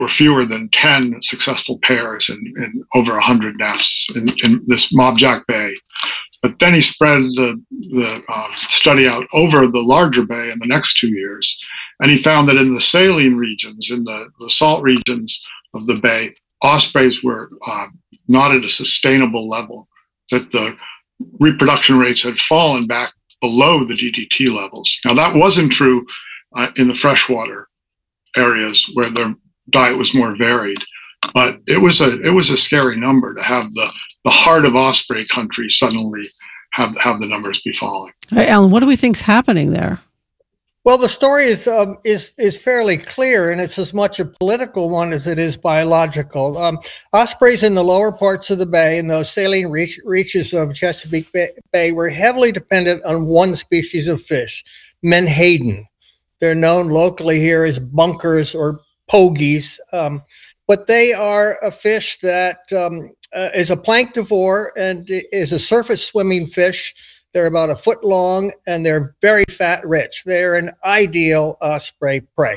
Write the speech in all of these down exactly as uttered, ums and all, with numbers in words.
were fewer than ten successful pairs in, in over one hundred nests in, in this Mobjack Bay. But then he spread the, the um, study out over the larger bay in the next two years. And he found that in the saline regions, in the, the salt regions of the bay, ospreys were uh, not at a sustainable level, that the reproduction rates had fallen back below the D D T levels. Now, that wasn't true uh, in the freshwater areas where their diet was more varied, but it was a it was a scary number to have the the heart of osprey country suddenly have have the numbers be falling. Hey, Alan, what do we think's happening there? Well, the story is um, is is fairly clear, and it's as much a political one as it is biological. Um, ospreys in the lower parts of the bay, in those saline reach, reaches of Chesapeake Bay, Bay, were heavily dependent on one species of fish, menhaden. They're known locally here as bunkers or pogies, um, but they are a fish that um, uh, is a planktivore and is a surface swimming fish. They're about a foot long and they're very fat rich. They're an ideal osprey prey.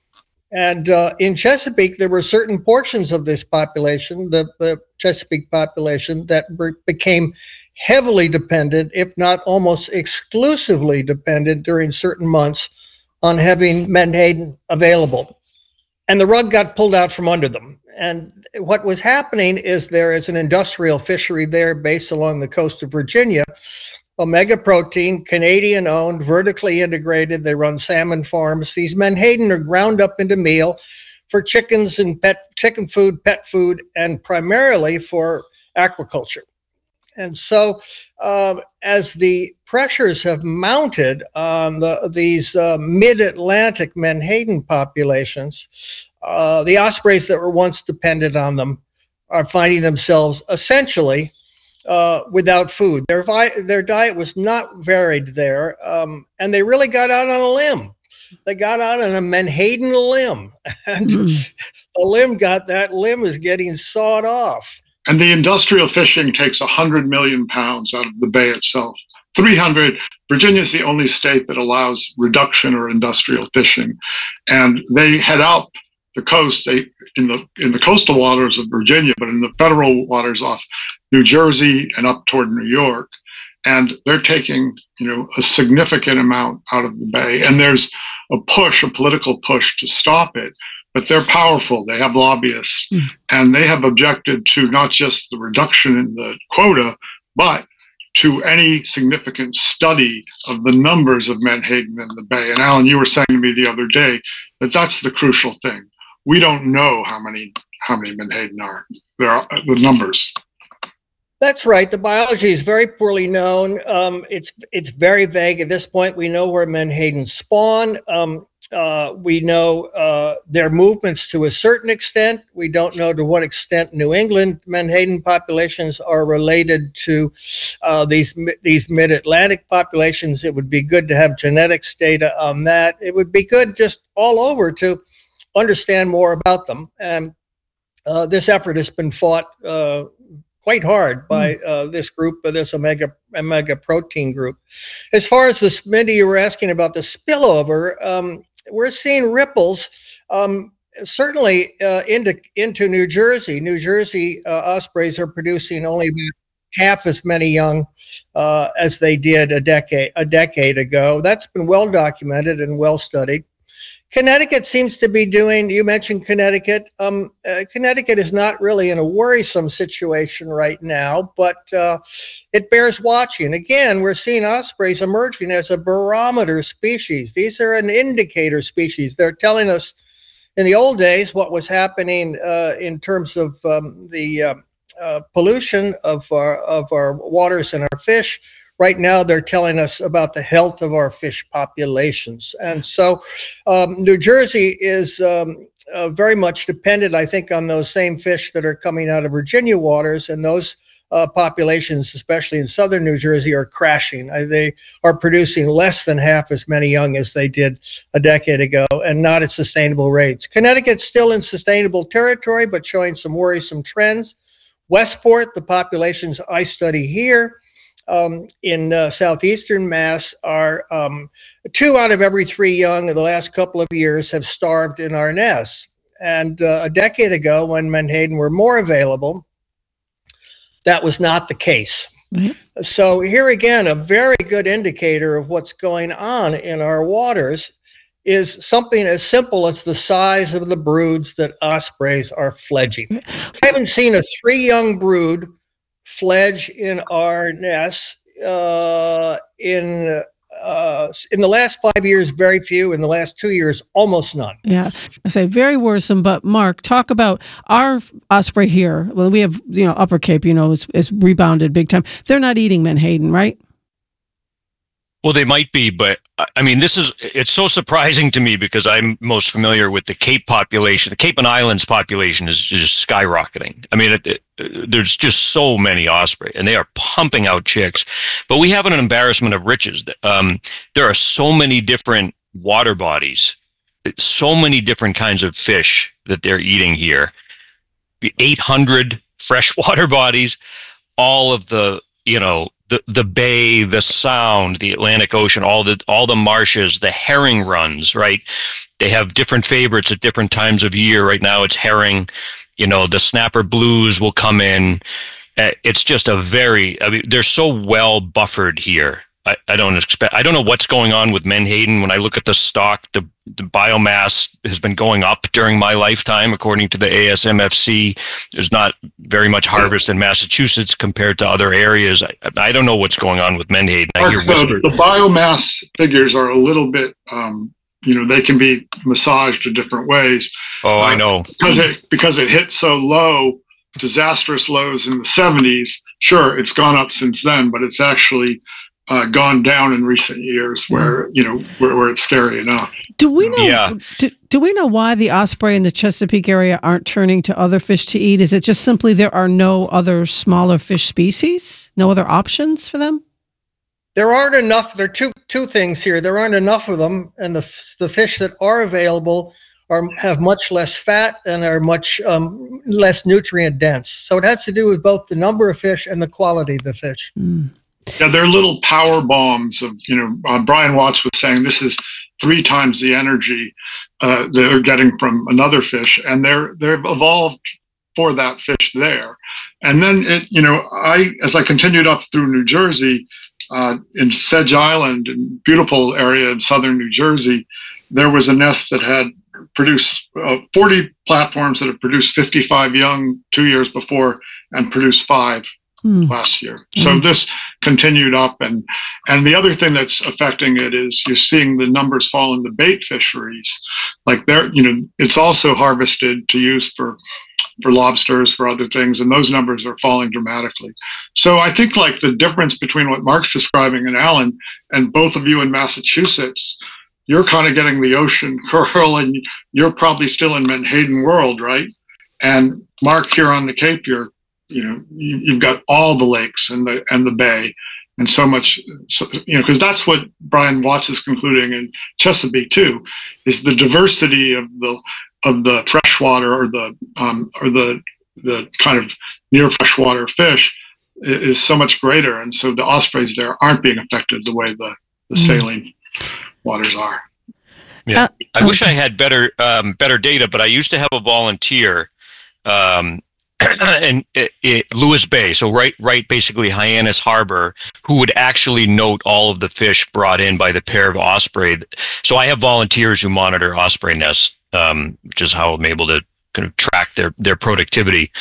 And uh, in Chesapeake, there were certain portions of this population, the, the Chesapeake population, that be- became heavily dependent, if not almost exclusively dependent during certain months on having menhaden available. And the rug got pulled out from under them. And what was happening is there is an industrial fishery there based along the coast of Virginia. Omega Protein, Canadian-owned, vertically integrated. They run salmon farms. These menhaden are ground up into meal for chickens and pet chicken food, pet food, and primarily for aquaculture. And so, uh, as the pressures have mounted on the, these uh, mid-Atlantic menhaden populations, uh, the ospreys that were once dependent on them are finding themselves essentially Uh, without food. Their vi- their diet was not varied there, um, and they really got out on a limb. They got out on a menhaden limb, and mm. the limb got that limb is getting sawed off. And the industrial fishing takes one hundred million pounds out of the bay itself. three hundred. Virginia is the only state that allows reduction or industrial fishing, and they head out the coast. They in the in the coastal waters of Virginia, but in the federal waters off New Jersey and up toward New York, and they're taking, you know, a significant amount out of the bay. And there's a push, a political push to stop it, but they're powerful. They have lobbyists, mm. and they have objected to not just the reduction in the quota, but to any significant study of the numbers of menhaden in the bay. And Alan, you were saying to me the other day that that's the crucial thing. We don't know how many how many menhaden are. There are the numbers. That's right. The biology is very poorly known. Um, it's it's very vague at this point. We know where menhaden spawn. Um, uh, we know uh, their movements to a certain extent. We don't know to what extent New England menhaden populations are related to uh, these these mid-Atlantic populations. It would be good to have genetics data on that. It would be good just all over to understand more about them. And uh, this effort has been fought uh, quite hard by uh, this group, uh, this omega omega protein group. As far as this, Mindy, you were asking about the spillover. Um, we're seeing ripples, um, certainly uh, into into New Jersey. New Jersey uh, ospreys are producing only about half as many young uh, as they did a decade a decade ago. That's been well documented and well studied. Connecticut seems to be doing, you mentioned Connecticut. Um, uh, Connecticut is not really in a worrisome situation right now, but uh, it bears watching. Again, we're seeing ospreys emerging as a barometer species. These are an indicator species. They're telling us in the old days what was happening uh, in terms of um, the uh, uh, pollution of our, of our waters and our fish. Right now, they're telling us about the health of our fish populations. And so um, New Jersey is um, uh, very much dependent, I think, on those same fish that are coming out of Virginia waters. And those uh, populations, especially in southern New Jersey, are crashing. Uh, they are producing less than half as many young as they did a decade ago, and not at sustainable rates. Connecticut's still in sustainable territory, but showing some worrisome trends. Westport, the populations I study here, Um, in uh, southeastern Mass, are um, two out of every three young in the last couple of years have starved in our nests. And uh, a decade ago, when menhaden were more available, that was not the case. Right. So here again, a very good indicator of what's going on in our waters is something as simple as the size of the broods that ospreys are fledging. I haven't seen a three young brood fledge in our nests uh, in uh, in the last five years, very few. In the last two years, almost none. Yeah, I say very worrisome. But Mark, talk about our osprey here. Well, we have, you know, Upper Cape, you know, is, is rebounded big time. They're not eating menhaden, right? Well, they might be, but I mean, this is, it's so surprising to me because I'm most familiar with the Cape population. The Cape and Islands population is just skyrocketing. I mean, it, it, there's just so many osprey and they are pumping out chicks, but we have an embarrassment of riches. Um, there are so many different water bodies, so many different kinds of fish that they're eating here. eight hundred freshwater bodies, all of the, you know, The, the bay, the sound, the Atlantic Ocean, all the all the marshes, the herring runs, right? They have different favorites at different times of year. Right now it's herring, you know, the snapper blues will come in. Uh, it's just a very, I mean, they're so well buffered here. I, I don't expect, I don't know what's going on with menhaden. When I look at the stock, the, the biomass has been going up during my lifetime, according to the A S M F C. There's not very much harvest in Massachusetts compared to other areas. I, I don't know what's going on with menhaden. I hear the, the biomass figures are a little bit, um, you know, they can be massaged in different ways. Oh, uh, I know. Because it, because it hit so low, disastrous lows in the seventies. Sure, it's gone up since then, but it's actually Uh, gone down in recent years where, you know, where, where it's scary enough. Do we know, Yeah. do, do we know why the osprey in the Chesapeake area aren't turning to other fish to eat? Is it just simply there are no other smaller fish species? No other options for them? There aren't enough. There are two, two things here. There aren't enough of them. And the, the fish that are available are have much less fat and are much um, less nutrient dense. So it has to do with both the number of fish and the quality of the fish. Mm. Yeah, they're little power bombs of, you know, uh, Brian Watts was saying this is three times the energy uh, they're getting from another fish, and they're they've evolved for that fish there. And then it, you know, I as I continued up through New Jersey, uh, in Sedge Island, a beautiful area in southern New Jersey, there was a nest that had produced uh, forty platforms that have produced fifty-five young two years before and produced five Mm. last year. So this continued up, and and the other thing that's affecting it is you're seeing the numbers fall in the bait fisheries. Like they're, you know, it's also harvested to use for for lobsters, for other things, and those numbers are falling dramatically. So I think like the difference between what Mark's describing and Alan, and both of you in Massachusetts, you're kind of getting the ocean curl, and you're probably still in menhaden world, right? And Mark, here on the Cape, you're you know, you, you've got all the lakes and the and the bay, and so much, so, you know, because that's what Brian Watts is concluding in Chesapeake too, is the diversity of the of the freshwater or the um, or the the kind of near freshwater fish is, is so much greater, and so the ospreys there aren't being affected the way the the saline waters are. Yeah, Uh, I wish I had better um, better data, but I used to have a volunteer. Um, and it, it, Lewis Bay, so right, right, basically Hyannis Harbor, who would actually note all of the fish brought in by the pair of osprey. So I have volunteers who monitor osprey nests, um, which is how I'm able to kind of track their their productivity.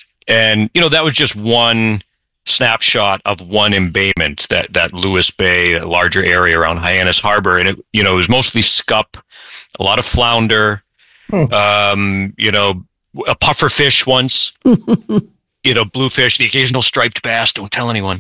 And you know, that was just one snapshot of one embayment, that that Lewis Bay, a larger area around Hyannis Harbor, and it, you know, it was mostly scup, a lot of flounder, Hmm. um, you know. A puffer fish once, you know, bluefish, the occasional striped bass. Don't tell anyone.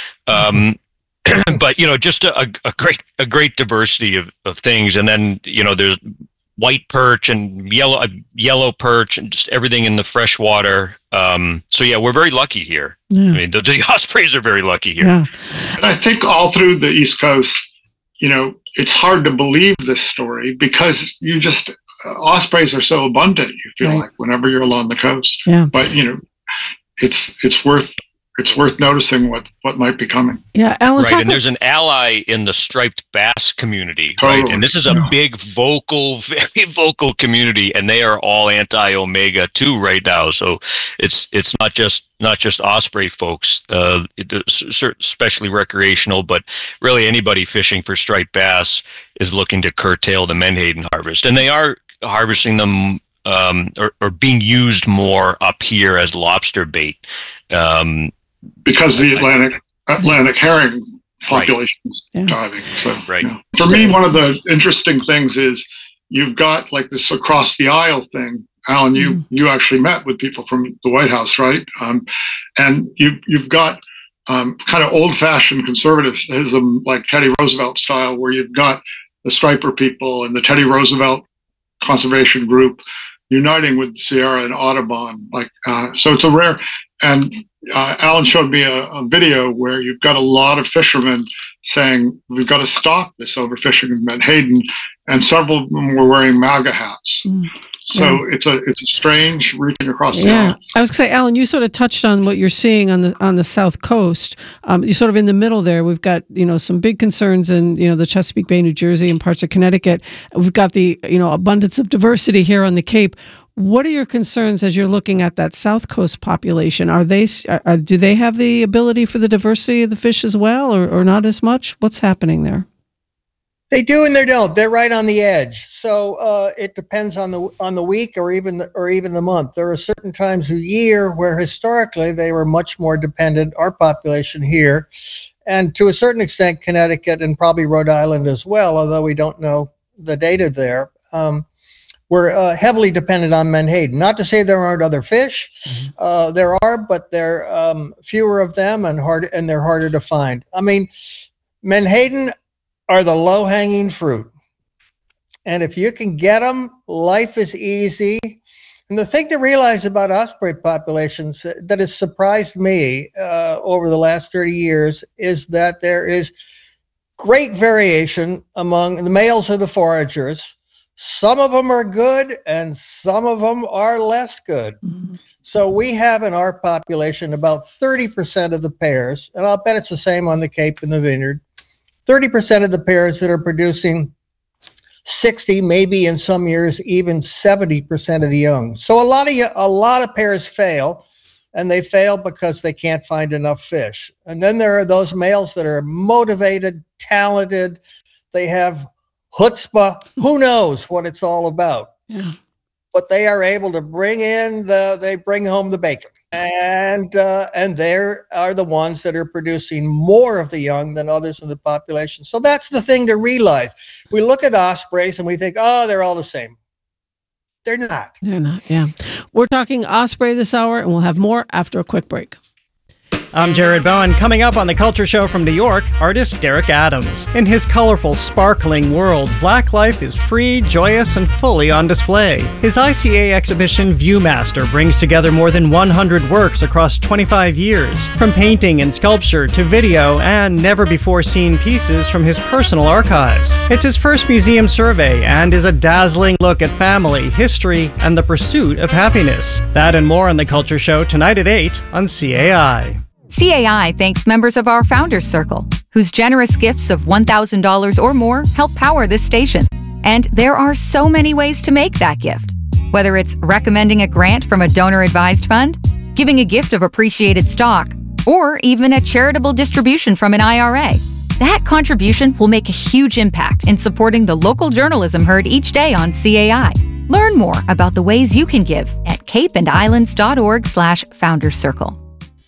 Um, but you know, just a, a great a great diversity of, of things. And then you know, there's white perch and yellow uh, yellow perch and just everything in the freshwater. Um, so yeah, we're very lucky here. Yeah. I mean, the, the ospreys are very lucky here. Yeah. And I think all through the East Coast, you know, it's hard to believe this story because you just uh, ospreys are so abundant. You feel Right. like whenever you're along the coast, Yeah. but you know, it's it's worth it's worth noticing what, what might be coming. Yeah, Alan, right, talk and there's an ally in the striped bass community, Totally. right? And this is a Yeah. big, vocal, very vocal community, and they are all anti-omega too right now. So it's it's not just not just osprey folks, uh, it- especially recreational, but really anybody fishing for striped bass is looking to curtail the menhaden harvest, and they are harvesting them um, or, or being used more up here as lobster bait. Um, Because the Atlantic Atlantic herring population is Yeah. diving. So, Right. yeah. For me, one of the interesting things is you've got like this across the aisle thing. Alan, you Mhm. you actually met with people from the White House, right? Um, and you you've got um, kind of old-fashioned conservatism, like Teddy Roosevelt style, where you've got the striper people and the Teddy Roosevelt Conservation Group uniting with Sierra and Audubon. Like, uh, so it's a rare. And uh, Alan showed me a, a video where you've got a lot of fishermen saying we've got to stop this overfishing in Menhaden, and several of them were wearing MAGA hats. Mm. So Yeah. it's a it's a strange reaching across the Yeah, aisle. I was going to say, Alan, you sort of touched on what you're seeing on the on the South Coast. Um, you're sort of in the middle there. We've got you know some big concerns in you know the Chesapeake Bay, New Jersey, and parts of Connecticut. We've got the you know abundance of diversity here on the Cape. What are your concerns as you're looking at that South Coast population? Are they are, do they have the ability for the diversity of the fish as well, or, or not as much? What's happening there? They do and they don't. They're right on the edge. So uh, it depends on the on the week or even the, or even the month. There are certain times of year where historically they were much more dependent. Our population here, and to a certain extent, Connecticut and probably Rhode Island as well, although we don't know the data there. Um, we're uh, heavily dependent on menhaden. Not to say there aren't other fish. Mm-hmm. Uh, there are, but there are um, fewer of them and hard and they're harder to find. I mean, menhaden are the low-hanging fruit. And if you can get them, life is easy. And the thing to realize about osprey populations that has surprised me uh, over the last thirty years is that there is great variation among the males of the foragers. Some of them are good and some of them are less good. Mm-hmm. So we have in our population about thirty percent of the pairs, and I'll bet it's the same on the Cape and the Vineyard, thirty percent of the pairs that are producing sixty, maybe in some years, even seventy percent of the young. So a lot of a lot of pairs fail, and they fail because they can't find enough fish. And then there are those males that are motivated, talented. They have chutzpah. Who knows what it's all about? Yeah. But they are able to bring in the, they bring home the bacon. And uh, and they are the ones that are producing more of the young than others in the population. So that's the thing to realize. We look at ospreys and we think, oh, they're all the same. They're not. They're not, yeah. We're talking osprey this hour, and we'll have more after a quick break. I'm Jared Bowen. Coming up on The Culture Show from New York, artist Derek Adams. In his colorful, sparkling world, Black life is free, joyous, and fully on display. His I C A exhibition, Viewmaster, brings together more than one hundred works across twenty-five years, from painting and sculpture to video and never-before-seen pieces from his personal archives. It's his first museum survey and is a dazzling look at family, history, and the pursuit of happiness. That and more on The Culture Show tonight at eight on C A I. C A I thanks members of our Founders Circle, whose generous gifts of one thousand dollars or more help power this station. And there are so many ways to make that gift. Whether it's recommending a grant from a donor-advised fund, giving a gift of appreciated stock, or even a charitable distribution from an I R A. That contribution will make a huge impact in supporting the local journalism heard each day on C A I. Learn more about the ways you can give at capeandislands.org slash founders circle.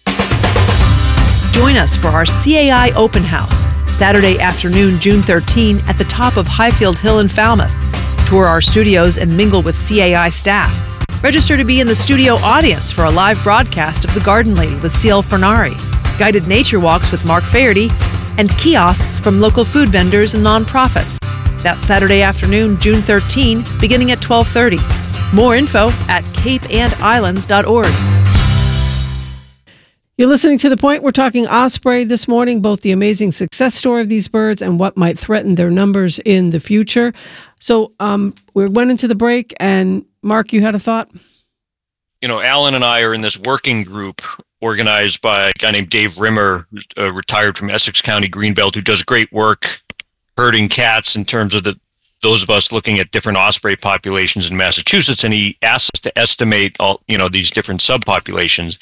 Join us for our C A I Open House, Saturday afternoon, June thirteenth, at the top of Highfield Hill in Falmouth. Tour our studios and mingle with C A I staff. Register to be in the studio audience for a live broadcast of The Garden Lady with C L Fernari, guided nature walks with Mark Faherty, and kiosks from local food vendors and nonprofits. That's Saturday afternoon, June thirteenth, beginning at twelve thirty. More info at cape and islands dot org. You're listening to The Point. We're talking osprey this morning, both the amazing success story of these birds and what might threaten their numbers in the future. So um, we went into the break, and Mark, you had a thought? You know, Alan and I are in this working group organized by a guy named Dave Rimmer, who's uh, retired from Essex County Greenbelt, who does great work herding cats in terms of the those of us looking at different osprey populations in Massachusetts. And he asked us to estimate all, you know, these different subpopulations.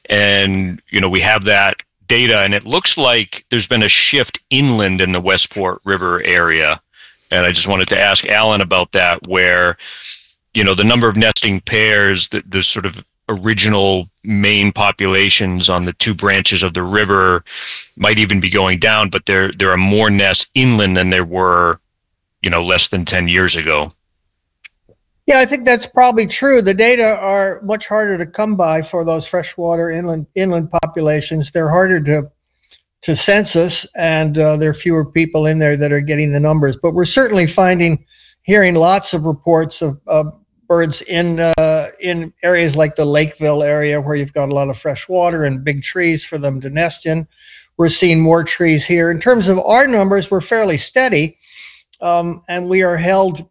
And, you know, we have that data, and it looks like there's been a shift inland in the Westport River area. And I just wanted to ask Alan about that, where, you know, the number of nesting pairs, the, the sort of original main populations on the two branches of the river might even be going down, but there there are more nests inland than there were, you know, less than ten years ago. Yeah, I think that's probably true. The data are much harder to come by for those freshwater inland inland populations. They're harder to to census, and uh, there are fewer people in there that are getting the numbers. But we're certainly finding, hearing lots of reports of uh, birds in uh, in areas like the Lakeville area, where you've got a lot of fresh water and big trees for them to nest in. We're seeing more trees here. In terms of our numbers, we're fairly steady, um, and we are held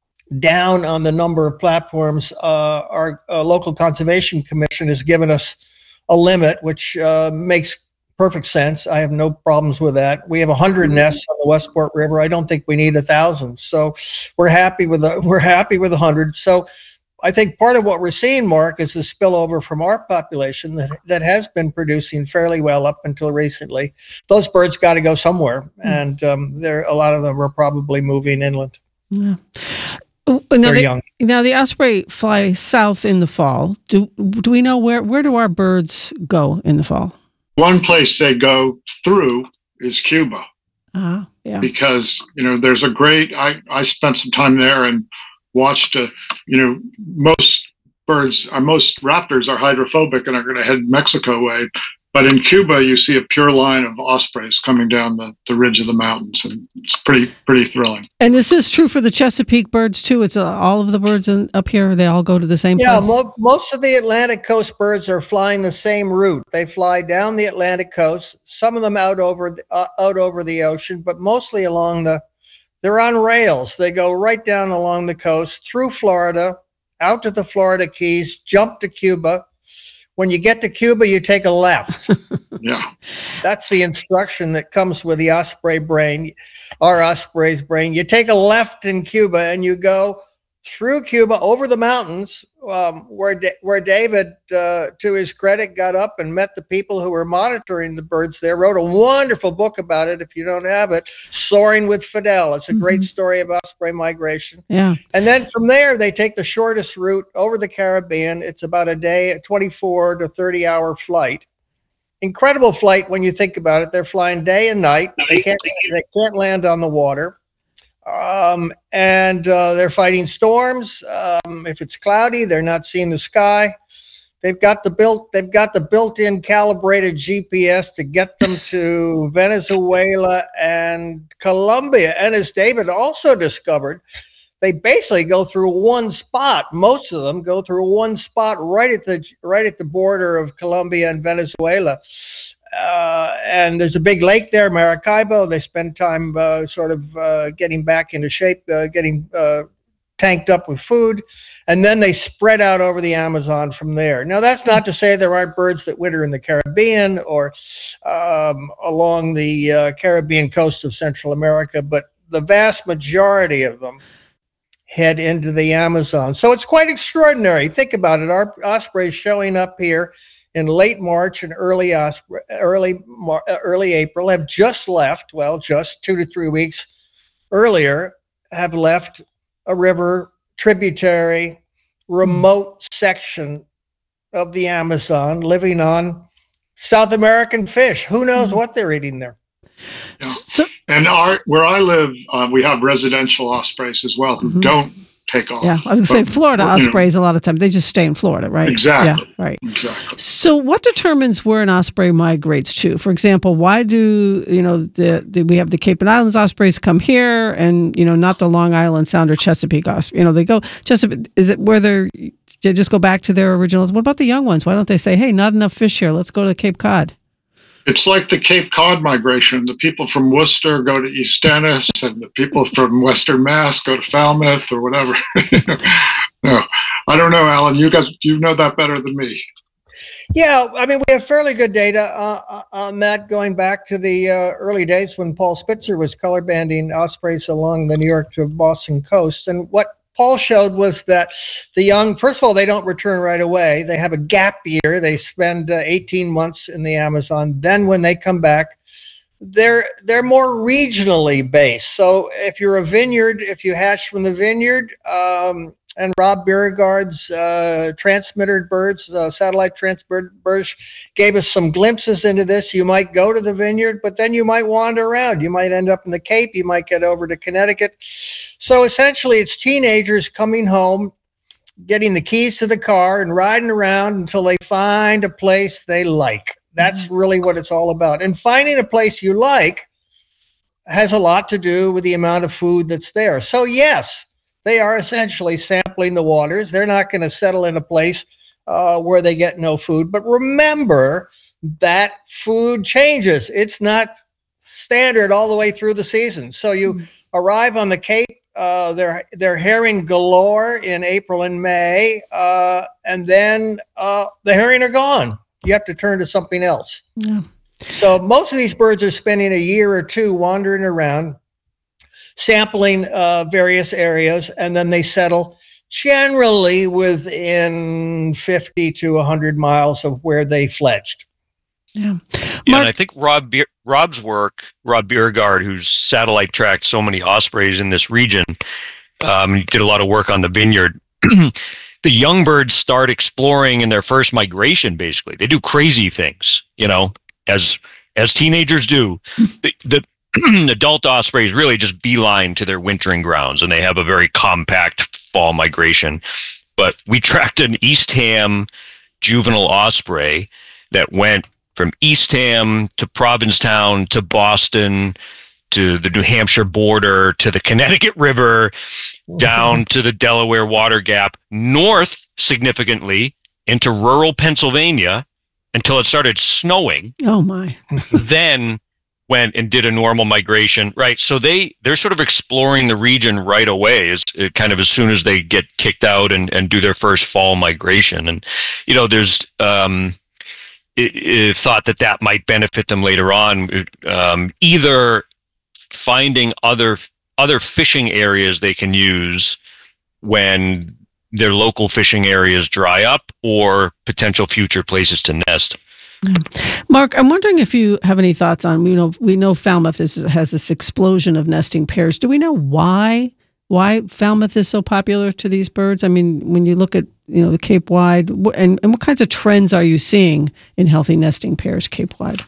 down on the number of platforms. Uh, our uh, local conservation commission has given us a limit, which uh, makes perfect sense. I have no problems with that. We have one hundred nests on the Westport River. I don't think we need a thousand. So we're happy with the, we're happy with one hundred. So I think part of what we're seeing, Mark, is the spillover from our population that, that has been producing fairly well up until recently. Those birds got to go somewhere, and um, there a lot of them are probably moving inland. Yeah. Now They're the, young. Now the osprey fly south in the fall. Do do we know where where do our birds go in the fall? One place they go through is Cuba. Uh, yeah. Because, you know, there's a great, I, I spent some time there and watched, uh, you know, most birds, uh, most raptors are hydrophobic and are going to head Mexico way. But in Cuba, you see a pure line of ospreys coming down the, the ridge of the mountains, and it's pretty pretty thrilling. And this is true for the Chesapeake birds too. It's uh, all of the birds in, up here. They all go to the same Yeah, place. mo- most of the Atlantic coast birds are flying the same route. They fly down the Atlantic coast. Some of them out over the, uh, out over the ocean, but mostly along the. They're on rails. They go right down along the coast through Florida, out to the Florida Keys, jump to Cuba. When you get to Cuba, you take a left. Yeah. That's the instruction that comes with the osprey brain, our osprey's brain. You take a left in Cuba and you go through Cuba over the mountains, um, where Da- where David, uh, to his credit, got up and met the people who were monitoring the birds there. Wrote a wonderful book about it. If you don't have it, Soaring with Fidel. It's a Mm-hmm. great story of osprey migration. Yeah. And then from there, they take the shortest route over the Caribbean. It's about a day, a twenty-four to thirty hour flight. Incredible flight when you think about it. They're flying day and night. They can't, they can't land on the water. Um, and uh, they're fighting storms. Um, if it's cloudy, they're not seeing the sky. They've got the built. They've got the built-in calibrated G P S to get them to Venezuela and Colombia. And as David also discovered, they basically go through one spot. Most of them go through one spot right at the right at the border of Colombia and Venezuela. Uh, and there's a big lake there, Maracaibo. They spend time uh, sort of uh, getting back into shape, uh, getting uh, tanked up with food, and then they spread out over the Amazon from there. Now, that's not to say there aren't birds that winter in the Caribbean or um, along the uh, Caribbean coast of Central America, but the vast majority of them head into the Amazon. So it's quite extraordinary. Think about it. Our ospreys showing up here in late March and early osprey, early Mar- early April have just left, well, just two to three weeks earlier, have left a river tributary, remote section of the Amazon, living on South American fish. Who knows what they're eating there? Yeah. So, And our where I live, uh, we have residential ospreys as well who Mhm. don't take off. yeah, I was going to say But, Florida you know, ospreys, a lot of times, they just stay in Florida, right? Exactly. Yeah, right. Exactly. So what determines where an osprey migrates to? For example, why do, you know, the, the we have the Cape and Islands ospreys come here and, you know, not the Long Island Sound or Chesapeake osprey? You know, they go, Chesapeake, is it where they're, they just go back to their originals? What about the young ones? Why don't they say, hey, not enough fish here, let's go to Cape Cod? It's like the Cape Cod migration. The people from Worcester go to East Ennis, and the people from Western Mass go to Falmouth or whatever. No, I don't know, Alan. You guys, you know that better than me. Yeah, I mean, we have fairly good data uh, on that going back to the uh, early days when Paul Spitzer was color banding ospreys along the New York to Boston coast. And what Paul showed was that the young, first of all, they don't return right away. They have a gap year. They spend uh, eighteen months in the Amazon. Then when they come back, they're they're more regionally based. So if you're a vineyard, if you hatch from the vineyard, um, and Rob Beauregard's uh, transmitted birds, uh, satellite transmitted birds, gave us some glimpses into this. You might go to the vineyard, but then you might wander around. You might end up in the Cape. You might get over to Connecticut. So essentially, it's teenagers coming home, getting the keys to the car and riding around until they find a place they like. That's really what it's all about. And finding a place you like has a lot to do with the amount of food that's there. So yes, they are essentially sampling the waters. They're not going to settle in a place uh, where they get no food. But remember that food changes. It's not standard all the way through the season. So you mm. arrive on the Cape, uh, they're, they're herring galore in April and May, uh, and then uh, the herring are gone. You have to turn to something else. Yeah. So most of these birds are spending a year or two wandering around, sampling uh, various areas, and then they settle generally within fifty to one hundred miles of where they fledged. Yeah. Yeah, and I think Rob Be- Rob's work, Rob Beauregard, who's satellite tracked so many ospreys in this region, um, he did a lot of work on the vineyard. The young birds start exploring in their first migration, basically. They do crazy things, you know, as as teenagers do. The, the adult ospreys really just beeline to their wintering grounds, and they have a very compact fall migration. But we tracked an Eastham juvenile osprey that went from Eastham to Provincetown to Boston to the New Hampshire border to the Connecticut River, down to the Delaware Water Gap, north significantly into rural Pennsylvania until it started snowing. Oh my. Then went and did a normal migration, right? So they, they're sort of exploring the region right away, as kind of as soon as they get kicked out and, and do their first fall migration. And, you know, there's um, it, it thought that that might benefit them later on, um, either finding other other fishing areas they can use when their local fishing areas dry up, or potential future places to nest. Mark, I'm wondering if you have any thoughts on, you know, we know Falmouth is, has this explosion of nesting pairs. Do we know why why Falmouth is so popular to these birds? I mean, when you look at, you know, the Cape Wide, and, and what kinds of trends are you seeing in healthy nesting pairs Cape Wide?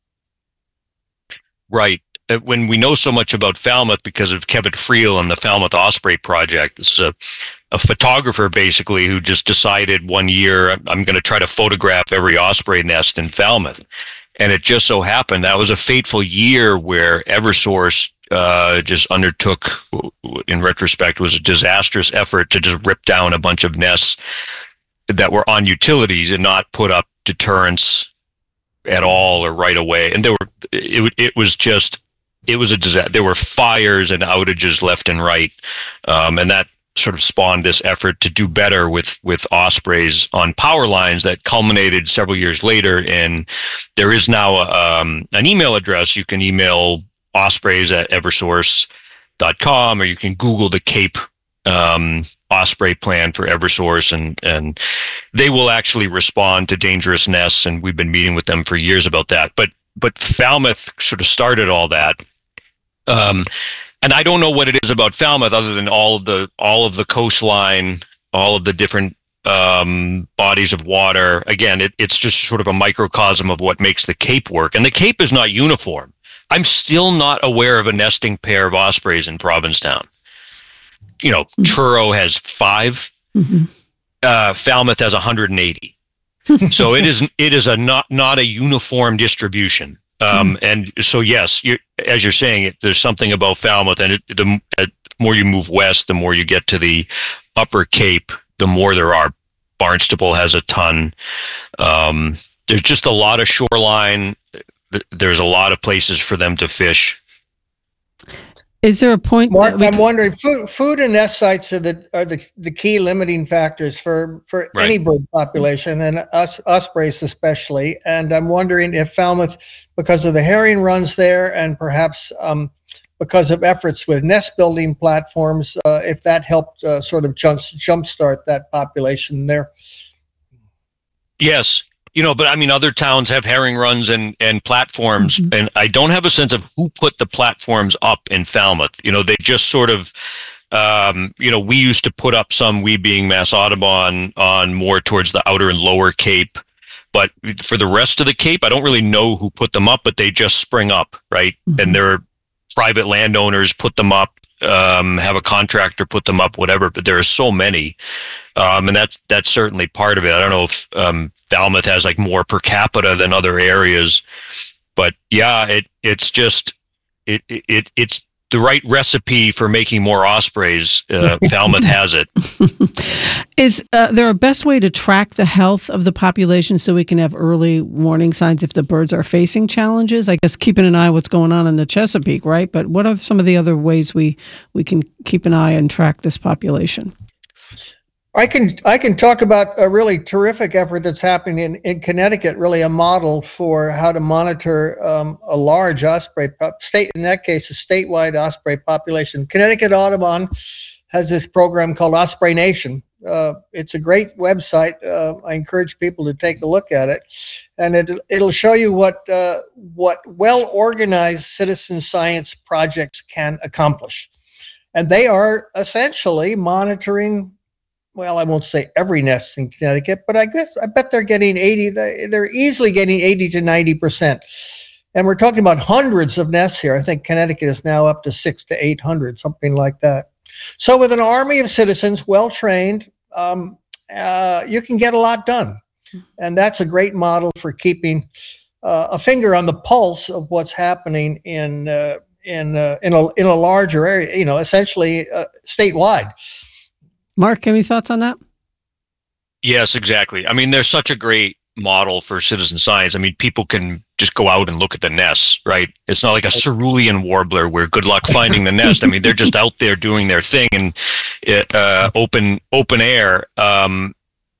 Right. When we know so much about Falmouth because of Kevin Friel and the Falmouth Osprey Project, this is a, a photographer basically who just decided one year, I'm going to try to photograph every osprey nest in Falmouth. And it just so happened that was a fateful year where Eversource uh, just undertook, in retrospect, was a disastrous effort to just rip down a bunch of nests that were on utilities and not put up deterrents at all or right away. And there were, it, it was just, it was a disaster. There were fires and outages left and right. Um, and that sort of spawned this effort to do better with, with ospreys on power lines that culminated several years later. And there is now um, an email address. You can email ospreys at eversource dot com, or you can Google the Cape um, Osprey plan for Eversource, and, and they will actually respond to dangerous nests. And we've been meeting with them for years about that. But but Falmouth sort of started all that. Um, and I don't know what it is about Falmouth other than all of the all of the coastline, all of the different um, bodies of water. Again, it, it's just sort of a microcosm of what makes the Cape work. And the Cape is not uniform. I'm still not aware of a nesting pair of ospreys in Provincetown. You know, mm-hmm. Truro has five. Mm-hmm. Uh, Falmouth has one hundred eighty. So it is it is a not not a uniform distribution. Um, mm-hmm. And so yes, you're, as you're saying, it, there's something about Falmouth, and it, the, the more you move west, the more you get to the Upper Cape, the more there are. Barnstable has a ton. Um, there's just a lot of shoreline. There's a lot of places for them to fish. Is there a point Mark, that we I'm can- wondering, food, food and nest sites are the are the, the key limiting factors for, for Right. any bird population, and us ospreys especially. And I'm wondering if Falmouth, because of the herring runs there, and perhaps um, because of efforts with nest building platforms, uh, if that helped uh, sort of jump jumpstart that population there. Yes. You know, but I mean, other towns have herring runs and, and platforms, Mhm. and I don't have a sense of who put the platforms up in Falmouth. You know, they just sort of, um, you know, we used to put up some, we being Mass Audubon, on more towards the outer and lower Cape. But for the rest of the Cape, I don't really know who put them up, but they just spring up, right? Mhm. And they're private landowners put them up, um, have a contractor put them up, whatever. But there are so many. Um, and that's that's certainly part of it. I don't know if um, Falmouth has like more per capita than other areas, but yeah, it it's just it it it's the right recipe for making more ospreys. Uh, Falmouth has it. Is uh, there a best way to track the health of the population so we can have early warning signs if the birds are facing challenges? I guess keeping an eye on what's going on in the Chesapeake, right? But what are some of the other ways we we can keep an eye and track this population? I can I can talk about a really terrific effort that's happening in, in Connecticut, really a model for how to monitor um, a large osprey pop, state, in that case, a statewide osprey population. Connecticut Audubon has this program called Osprey Nation. Uh, it's a great website. Uh, I encourage people to take a look at it, and it it'll show you what uh, what well organized citizen science projects can accomplish, and they are essentially monitoring. Well, I won't say every nest in Connecticut, but I guess I bet they're getting eighty. They're easily getting eighty to ninety percent. And we're talking about hundreds of nests here. I think Connecticut is now up to six to eight hundred, something like that. So with an army of citizens, well trained, um, uh, you can get a lot done. And that's a great model for keeping uh, a finger on the pulse of what's happening in uh, in uh, in a in a larger area. You know, essentially uh, statewide. Mark, any thoughts on that? Yes, exactly. I mean, there's such a great model for citizen science. I mean, people can just go out and look at the nests, right? It's not like a cerulean warbler where good luck finding the nest. I mean, they're just out there doing their thing and uh, open open air. Um,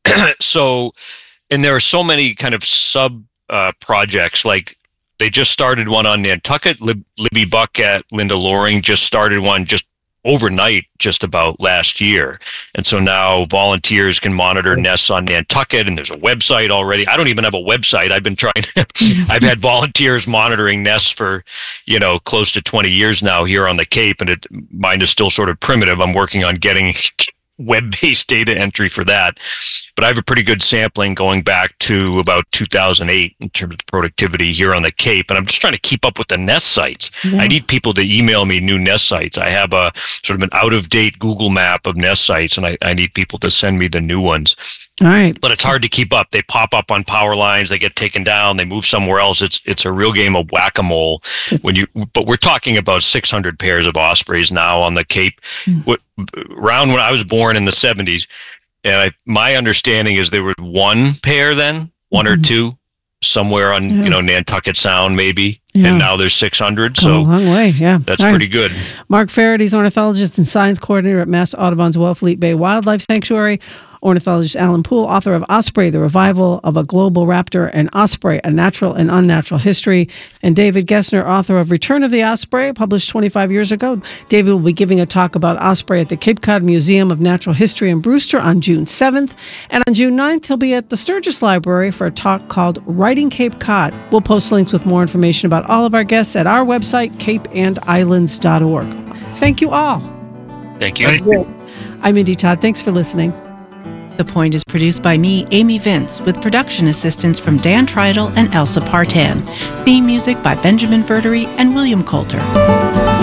so, and there are so many kind of sub uh, projects. Like they just started one on Nantucket. Lib- Libby Buck at Linda Loring just started one just overnight just about last year. And so now volunteers can monitor nests on Nantucket, and there's a website already. I don't even have a website. I've been trying to, I've had volunteers monitoring nests for, you know, close to twenty years now here on the Cape, and it, mine is still sort of primitive. I'm working on getting web-based data entry for that. But I have a pretty good sampling going back to about two thousand eight in terms of productivity here on the Cape. And I'm just trying to keep up with the nest sites. Yeah. I need people to email me new nest sites. I have a sort of an out-of-date Google map of nest sites, and I, I need people to send me the new ones. All right. But it's hard to keep up. They pop up on power lines, they get taken down, they move somewhere else. It's it's a real game of whack-a-mole. When you, but we're talking about six hundred pairs of ospreys now on the Cape. Mm. What, around when I was born in the seventies, and I, my understanding is there was one pair then, one Mhm. or two, somewhere on Yeah. you know Nantucket Sound maybe, Yeah. and now there's six hundred. Come a So long way, yeah. that's All right. pretty good. Mark Farady's ornithologist and science coordinator at Mass Audubon's Wellfleet Bay Wildlife Sanctuary. Ornithologist Alan Poole, author of Osprey, The Revival of a Global Raptor, and Osprey, A Natural and Unnatural History. And David Gessner, author of Return of the Osprey, published twenty-five years ago. David will be giving a talk about Osprey at the Cape Cod Museum of Natural History in Brewster on June seventh. And on June ninth, he'll be at the Sturgis Library for a talk called Writing Cape Cod. We'll post links with more information about all of our guests at our website, cape and islands dot org. Thank you all. Thank you. Thank you. I'm Indy Todd. Thanks for listening. The Point is produced by me, Amy Vince, with production assistance from Dan Treidel and Elsa Partan. Theme music by Benjamin Verdery and William Coulter.